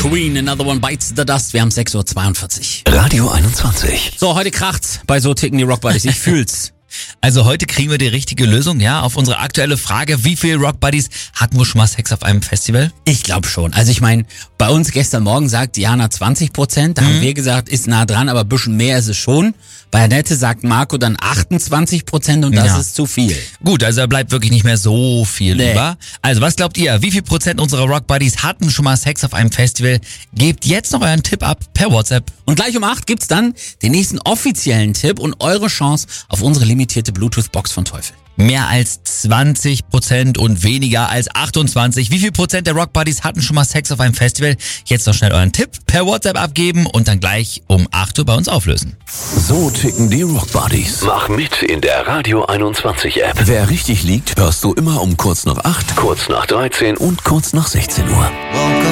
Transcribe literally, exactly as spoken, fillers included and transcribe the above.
Queen, Another One Bites the Dust. Wir haben sechs Uhr zweiundvierzig. Radio einundzwanzig. So, heute kracht's bei So ticken die Rock Buddies. Ich fühl's. Also heute kriegen wir die richtige Lösung, ja, auf unsere aktuelle Frage, wie viele Rock Buddies hatten wohl schon mal Sex auf einem Festival? Ich glaube schon. Also ich meine, bei uns gestern Morgen sagt Diana zwanzig Prozent. Da mhm. haben wir gesagt, ist nah dran, aber ein bisschen mehr ist es schon. Bei Annette sagt Marco dann achtundzwanzig Prozent und das ja. ist zu viel. Gut, also da bleibt wirklich nicht mehr so viel nee. über. Also was glaubt ihr, wie viel Prozent unserer Rock Buddies hatten schon mal Sex auf einem Festival? Gebt jetzt noch euren Tipp ab per WhatsApp. Und gleich um acht gibt's dann den nächsten offiziellen Tipp und eure Chance auf unsere limitierte Bluetooth-Box von Teufel. Mehr als zwanzig Prozent und weniger als achtundzwanzig. Wie viel Prozent der Rock Buddies hatten schon mal Sex auf einem Festival? Jetzt noch schnell euren Tipp per WhatsApp abgeben und dann gleich um acht Uhr bei uns auflösen. So ticken die Rock Buddies. Mach mit in der Radio einundzwanzig App. Wer richtig liegt, hörst du immer um kurz nach acht, Kurz nach dreizehn und kurz nach sechzehn Uhr.